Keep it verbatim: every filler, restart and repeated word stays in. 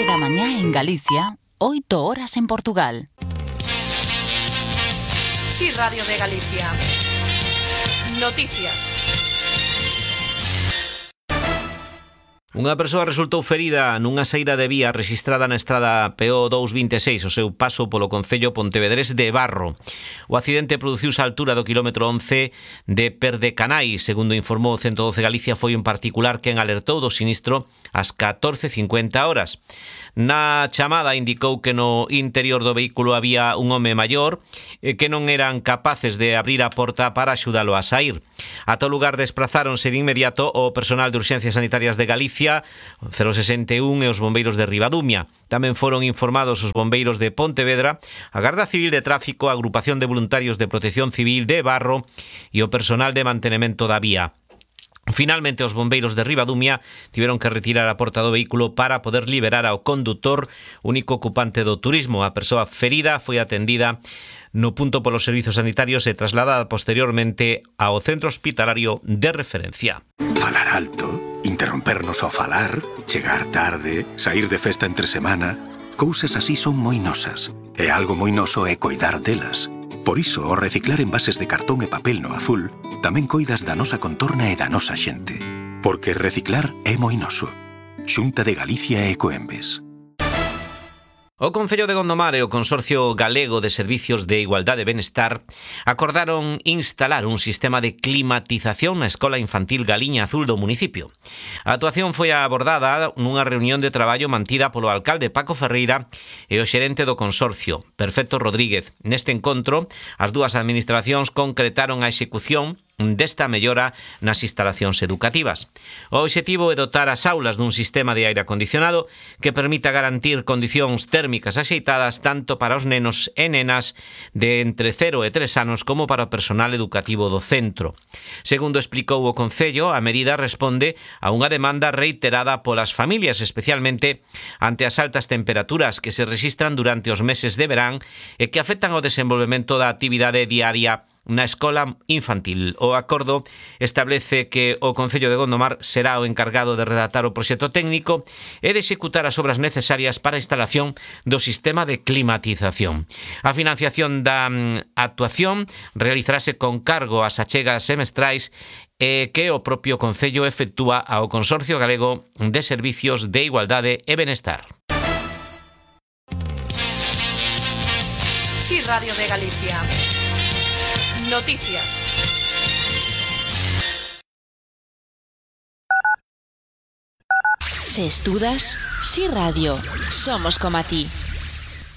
Nove da mañá en Galicia, oito horas en Portugal. Sí, Radio de Galicia. Noticias. Unha persoa resultou ferida nunha saída de vía rexistrada na estrada P O doscientos vinte e seis, o seu paso polo concello pontevedrés de Barro. O accidente produciuse á altura do quilómetro once de Perdecanais. Segundo informou o ciento doce Galicia, foi un particular quen alertou do sinistro ás catorce cincuenta horas. Na chamada indicou que no interior do vehículo había un home maior e que non eran capaces de abrir a porta para axudalo a saír. Ata o lugar desprazáronse de inmediato o personal de urxencias sanitarias de Galicia, cero sesenta e un e os bombeiros de Ribadumia. Tamén foron informados os bombeiros de Pontevedra, a Garda Civil de Tráfico, a Agrupación de Voluntarios de Protección Civil de Barro e o personal de mantenemento da vía. Finalmente, os bombeiros de Ribadumia tiveron que retirar a porta do vehículo para poder liberar ao condutor, único ocupante do turismo. A persoa ferida foi atendida no punto polos servizos sanitarios e trasladada posteriormente ao centro hospitalario de referencia. Falar alto, interrompernos ao falar, chegar tarde, sair de festa entre semana, cousas así son moi nosas. E algo moi noso é coidar delas. Por iso, ao reciclar envases de cartón e papel no azul, tamén coidas da nosa contorna e da nosa xente. Porque reciclar é moi noso. Xunta de Galicia e Ecoembes. O Concello de Gondomar e o Consorcio Galego de Servicios de Igualdade e Benestar acordaron instalar un sistema de climatización na Escola Infantil Galiña Azul do municipio. A actuación foi abordada nunha reunión de traballo mantida polo alcalde Paco Ferreira e o xerente do consorcio, Perfecto Rodríguez. Neste encontro, as dúas administracións concretaron a execución desta mellora nas instalacións educativas. O obxectivo é dotar as aulas dun sistema de aire acondicionado que permita garantir condicións térmicas axeitadas tanto para os nenos e nenas de entre cero e tres anos como para o personal educativo do centro. Segundo explicou o Concello, a medida responde a unha demanda reiterada polas familias, especialmente ante as altas temperaturas que se rexistran durante os meses de verán e que afectan ao desenvolvemento da actividade diaria na escola infantil. O acordo establece que o Concello de Gondomar será o encargado de redactar o proxecto técnico e de executar as obras necesarias para a instalación do sistema de climatización. A financiación da actuación realizarase con cargo ás achegas semestrais e que o propio Concello efectúa ao Consorcio Galego de Servicios de Igualdade e Benestar. Sí, Radio de Galicia. Noticias. Se estudas, Sí Radio, somos como a ti.